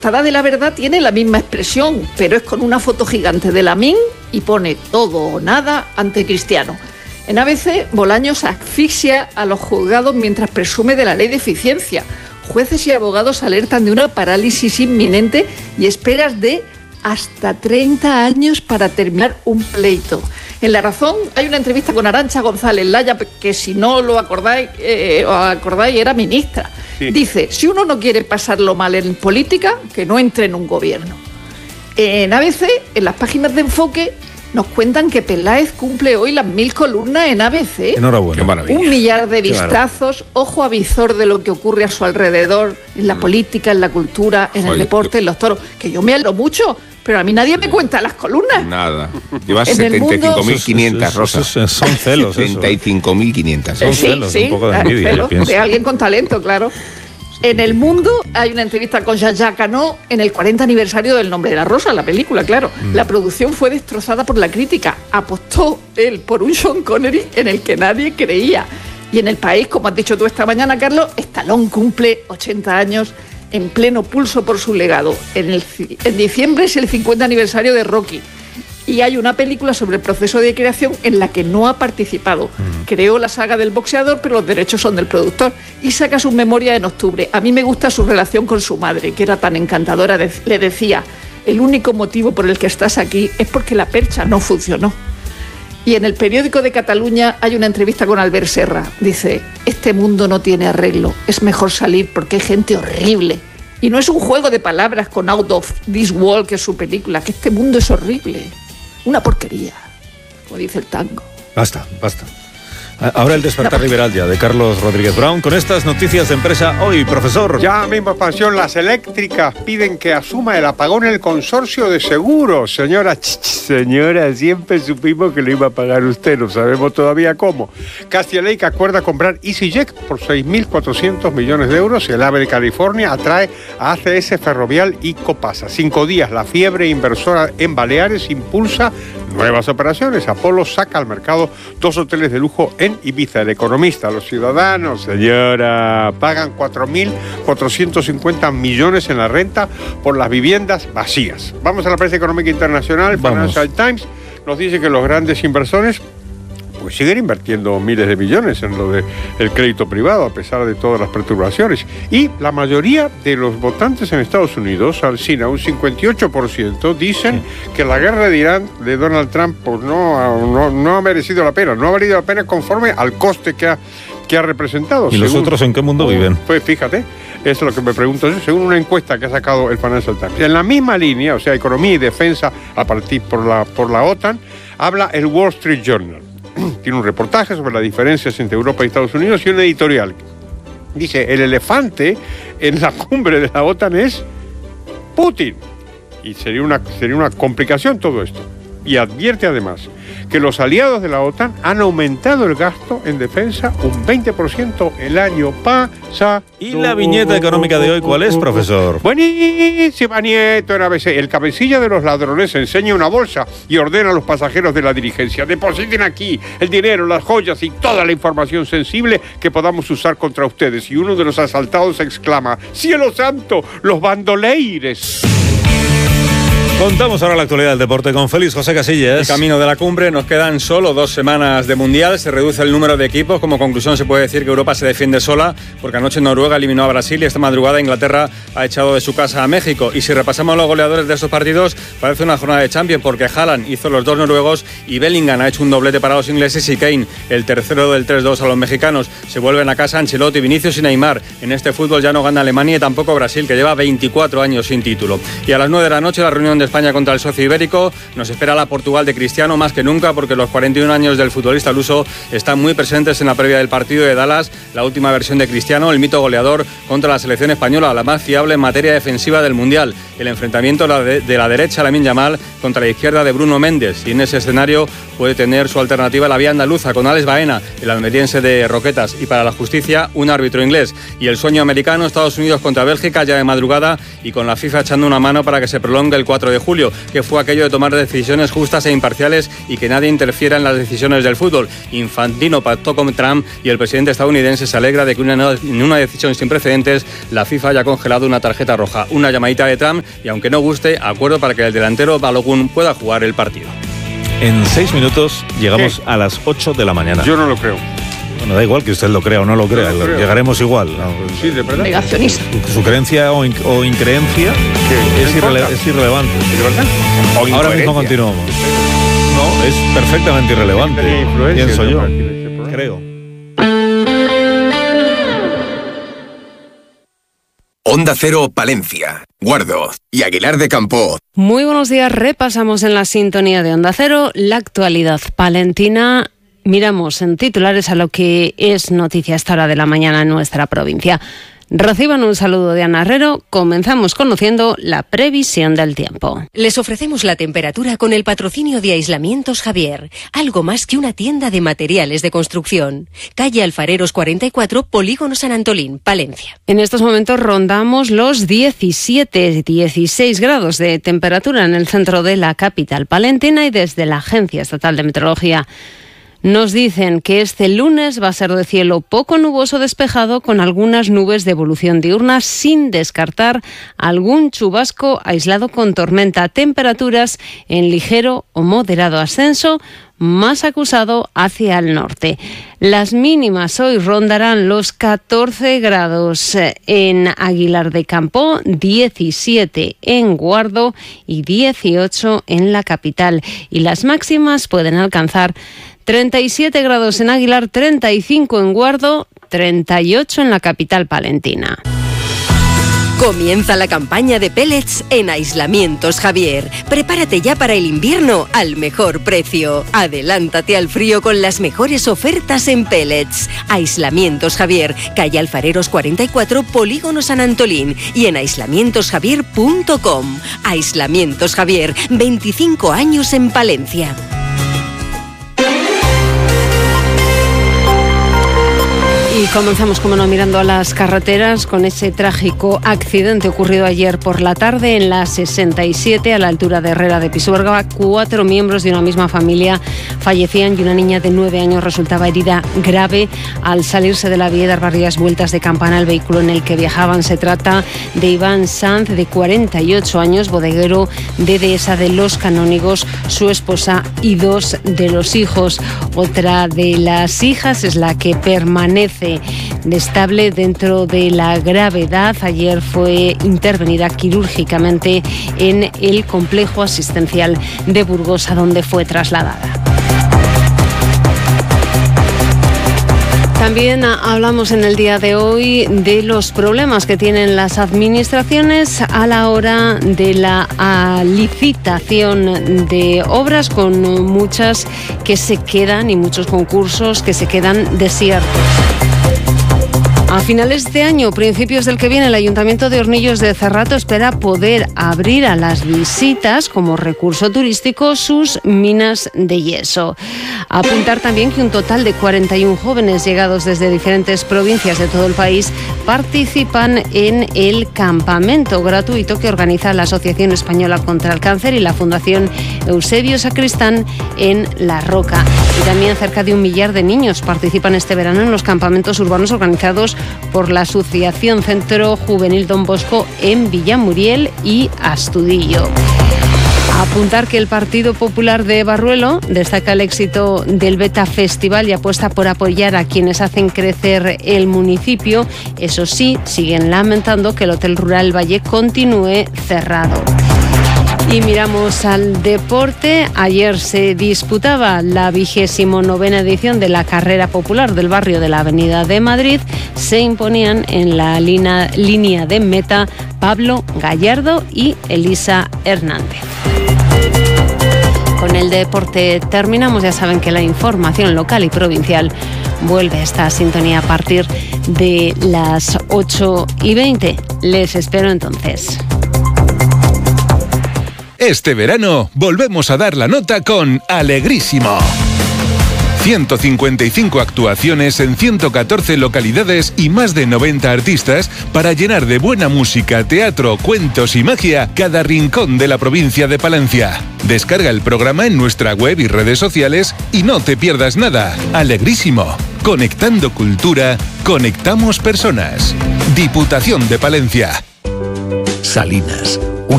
portada de La Verdad tiene la misma expresión, pero es con una foto gigante de Lamine y pone todo o nada ante Cristiano. En ABC, Bolaños asfixia a los juzgados mientras presume de la ley de eficiencia. Jueces y abogados alertan de una parálisis inminente y esperas de hasta 30 años para terminar un pleito. En La Razón hay una entrevista con Arantxa González Laya, que si no lo acordáis, era ministra. Sí. Dice, si uno no quiere pasarlo mal en política, que no entre en un gobierno. En ABC, en las páginas de Enfoque, nos cuentan que Peláez cumple hoy las 1000 columnas en ABC. Enhorabuena. Qué maravilla. 1 millar de vistazos, ojo avizor de lo que ocurre a su alrededor, en la política, en la cultura, en el deporte, en los toros. Que yo me alegro mucho, pero a mí nadie me cuenta las columnas. Nada. Llevas 75.500, Rosa. Son celos. 75.500. Son celos, un poco de envidia. Celos de alguien con talento, claro. En El Mundo hay una entrevista con Jean-Jacques Hano en el 40 aniversario del Nombre de la Rosa, la película, claro. La producción fue destrozada por la crítica. Apostó él por un Sean Connery en el que nadie creía. Y en El País, como has dicho tú esta mañana, Carlos, Stallone cumple 80 años en pleno pulso por su legado. En diciembre es el 50 aniversario de Rocky. Y hay una película sobre el proceso de creación en la que no ha participado. Creó la saga del boxeador, pero los derechos son del productor. Y saca sus memorias en octubre. A mí me gusta su relación con su madre, que era tan encantadora. Le decía, el único motivo por el que estás aquí es porque la percha no funcionó. Y en El Periódico de Cataluña hay una entrevista con Albert Serra. Dice, este mundo no tiene arreglo. Es mejor salir porque hay gente horrible. Y no es un juego de palabras con Out of This World, que es su película, que este mundo es horrible. Una porquería, como dice el tango. Basta. Ahora el despertar liberal ya de Carlos Rodríguez Brown con estas noticias de empresa hoy, profesor. Ya misma expansión, las eléctricas piden que asuma el apagón el consorcio de seguros. Señora, siempre supimos que lo iba a pagar usted, no sabemos todavía cómo. Castilla Lake acuerda comprar EasyJet por 6.400 millones de euros. El AVE de California atrae a ACS Ferrovial y Copasa. 5 días, la fiebre inversora en Baleares impulsa nuevas operaciones. Apolo saca al mercado 2 hoteles de lujo en Ibiza. El Economista, los ciudadanos, señora, pagan 4.450 millones en la renta por las viviendas vacías. Vamos a la prensa económica internacional. Financial Times nos dice que los grandes inversores pues siguen invirtiendo miles de millones en lo del crédito privado, a pesar de todas las perturbaciones. Y la mayoría de los votantes en Estados Unidos, Alsina, un 58%, dicen que la guerra de Irán de Donald Trump pues no ha merecido la pena, no ha valido la pena conforme al coste que ha representado. ¿Y los otros en qué mundo viven? Pues fíjate, eso es lo que me pregunto yo, según una encuesta que ha sacado el Financial Times. En la misma línea, o sea, economía y defensa a partir por la OTAN, habla el Wall Street Journal. Tiene un reportaje sobre las diferencias entre Europa y Estados Unidos y un editorial. Dice, el elefante en la cumbre de la OTAN es Putin. Y sería una complicación todo esto. Y advierte además que los aliados de la OTAN han aumentado el gasto en defensa un 20% el año pasado. ¿Y la viñeta económica de hoy cuál es, profesor? Buenísima, Nieto, en ABC. El cabecilla de los ladrones enseña una bolsa y ordena a los pasajeros de la diligencia: depositen aquí el dinero, las joyas y toda la información sensible que podamos usar contra ustedes. Y uno de los asaltados exclama: ¡Cielo santo, los bandoleires! Contamos ahora la actualidad del deporte con Félix José Casillas. El camino de la cumbre, nos quedan solo 2 semanas de Mundial, se reduce el número de equipos. Como conclusión se puede decir que Europa se defiende sola, porque anoche Noruega eliminó a Brasil y esta madrugada Inglaterra ha echado de su casa a México. Y si repasamos los goleadores de estos partidos, parece una jornada de Champions, porque Haaland hizo los 2 noruegos y Bellingham ha hecho un doblete para los ingleses y Kane, el tercero del 3-2 a los mexicanos. Se vuelven a casa Ancelotti, Vinicius y Neymar. En este fútbol ya no gana Alemania y tampoco Brasil, que lleva 24 años sin título. Y a las 9 de la noche la reunión de España contra el socio ibérico. Nos espera la Portugal de Cristiano más que nunca, porque los 41 años del futbolista luso están muy presentes en la previa del partido de Dallas, la última versión de Cristiano, el mito goleador contra la selección española, la más fiable en materia defensiva del Mundial. El enfrentamiento de la derecha, Lamine Yamal, contra la izquierda de Bruno Méndez, y en ese escenario puede tener su alternativa la vía andaluza con Alex Baena, el almeriense de Roquetas, y para la justicia un árbitro inglés. Y el sueño americano, Estados Unidos contra Bélgica ya de madrugada, y con la FIFA echando una mano para que se prolongue el 4 de julio, que fue aquello de tomar decisiones justas e imparciales y que nadie interfiera en las decisiones del fútbol. Infantino pactó con Trump y el presidente estadounidense se alegra de que en una decisión sin precedentes la FIFA haya congelado una tarjeta roja. Una llamadita de Trump y, aunque no guste, acuerdo para que el delantero Balogun pueda jugar el partido. En 6 minutos llegamos a las 8 de la mañana. Yo no lo creo. Bueno, da igual que usted lo crea o no lo crea, llegaremos igual. Sí, de verdad. Negacionista. Su creencia o increencia es irrelevante. ¿De verdad? Ahora mismo continuamos. No, es perfectamente irrelevante. Pienso yo. Creo. Onda Cero Palencia, Guardo y Aguilar de Campo. Muy buenos días, repasamos en la sintonía de Onda Cero la actualidad palentina. Miramos en titulares a lo que es noticia a esta hora de la mañana en nuestra provincia. Reciban un saludo de Ana Herrero. Comenzamos conociendo la previsión del tiempo. Les ofrecemos la temperatura con el patrocinio de Aislamientos Javier. Algo más que una tienda de materiales de construcción. Calle Alfareros 44, Polígono San Antolín, Palencia. En estos momentos rondamos los 16 grados de temperatura en el centro de la capital palentina, y desde la Agencia Estatal de Meteorología nos dicen que este lunes va a ser de cielo poco nuboso despejado, con algunas nubes de evolución diurna, sin descartar algún chubasco aislado con tormenta. Temperaturas en ligero o moderado ascenso, más acusado hacia el norte. Las mínimas hoy rondarán los 14 grados en Aguilar de Campo, 17 en Guardo y 18 en la capital. Y las máximas pueden alcanzar 37 grados en Aguilar, 35 en Guardo, 38 en la capital palentina. Comienza la campaña de pellets en Aislamientos Javier. Prepárate ya para el invierno al mejor precio. Adelántate al frío con las mejores ofertas en pellets. Aislamientos Javier, calle Alfareros 44, Polígono San Antolín, y en aislamientosjavier.com. Aislamientos Javier, 25 años en Palencia. Y comenzamos, como no, mirando a las carreteras con ese trágico accidente ocurrido ayer por la tarde en la 67 a la altura de Herrera de Pisuerga. 4 miembros de una misma familia fallecían y una niña de 9 años resultaba herida grave al salirse de la vía y dar varias vueltas de campana al vehículo en el que viajaban. Se trata de Iván Sanz, de 48 años, bodeguero de Dehesa de Los Canónigos, su esposa y 2 de los hijos. Otra de las hijas es la que permanece estable dentro de la gravedad. Ayer fue intervenida quirúrgicamente en el complejo asistencial de Burgos, a donde fue trasladada. También hablamos en el día de hoy de los problemas que tienen las administraciones a la hora de la licitación de obras, con muchas que se quedan y muchos concursos que se quedan desiertos. A finales de año, principios del que viene, el Ayuntamiento de Hornillos de Cerrato espera poder abrir a las visitas como recurso turístico sus minas de yeso. Apuntar también que un total de 41 jóvenes llegados desde diferentes provincias de todo el país participan en el campamento gratuito que organiza la Asociación Española contra el Cáncer y la Fundación Eusebio Sacristán en La Roca. Y también cerca de 1 millar de niños participan este verano en los campamentos urbanos organizados por la Asociación Centro Juvenil Don Bosco en Villamuriel y Astudillo. Apuntar que el Partido Popular de Barruelo destaca el éxito del Beta Festival y apuesta por apoyar a quienes hacen crecer el municipio. Eso sí, siguen lamentando que el Hotel Rural Valle continúe cerrado. Y miramos al deporte. Ayer se disputaba la 29ª edición de la Carrera Popular del barrio de la Avenida de Madrid. Se imponían en la línea de meta Pablo Gallardo y Elisa Hernández. Con el deporte terminamos. Ya saben que la información local y provincial vuelve a esta sintonía a partir de las 8:20. Les espero entonces. Este verano volvemos a dar la nota con Alegrísimo. 155 actuaciones en 114 localidades y más de 90 artistas para llenar de buena música, teatro, cuentos y magia cada rincón de la provincia de Palencia. Descarga el programa en nuestra web y redes sociales y no te pierdas nada. Alegrísimo. Conectando cultura, conectamos personas. Diputación de Palencia. Salinas.